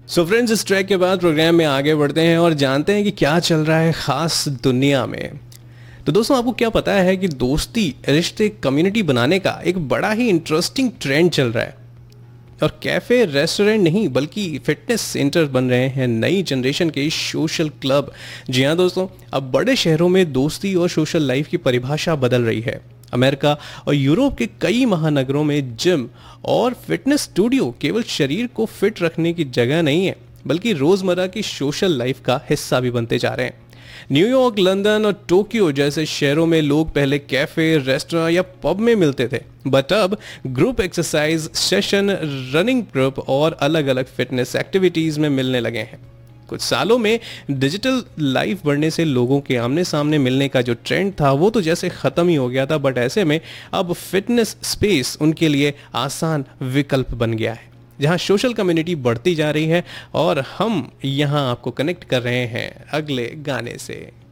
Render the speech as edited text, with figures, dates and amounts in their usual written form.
So friends, इस track के बाद प्रोग्राम में आगे बढ़ते हैं और जानते हैं कि क्या चल रहा है खास दुनिया में। तो दोस्तों, आपको क्या पता है कि दोस्ती, रिश्ते, कम्युनिटी बनाने का एक बड़ा ही इंटरेस्टिंग ट्रेंड चल रहा है। और कैफे, रेस्टोरेंट नहीं बल्कि फिटनेस सेंटर बन रहे हैं नई जनरेशन के सोशल क्लब। जी हाँ दोस्तों, अब बड़े शहरों में दोस्ती और सोशल लाइफ की परिभाषा बदल रही है। अमेरिका और यूरोप के कई महानगरों में जिम और फिटनेस स्टूडियो केवल शरीर को फिट रखने की जगह नहीं है, बल्कि रोजमर्रा की सोशल लाइफ का हिस्सा भी बनते जा रहे हैं। न्यूयॉर्क, लंदन और टोक्यो जैसे शहरों में लोग पहले कैफे, रेस्टोरेंट या पब में मिलते थे, बट अब group exercise session, running group और अलग अलग फिटनेस एक्टिविटीज में मिलने लगे हैं। कुछ सालों में डिजिटल लाइफ बढ़ने से लोगों के आमने सामने मिलने का जो ट्रेंड था वो तो जैसे खत्म ही हो गया था, बट ऐसे में अब फिटनेस स्पेस उनके लिए आसान विकल्प बन गया है, जहां सोशल कम्युनिटी बढ़ती जा रही है। और हम यहां आपको कनेक्ट कर रहे हैं अगले गाने से।